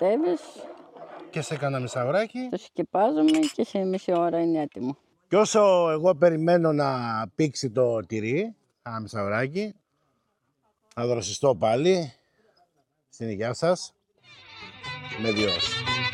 κατέβεις, Και σε κάνα μισάωράκι. το σκεπάζουμε και σε μισή ώρα είναι έτοιμο. Και όσο εγώ περιμένω να πήξει το τυρί, κάνα μισάωράκι, να δροσιστώ πάλι στην υγεία σας, με διός.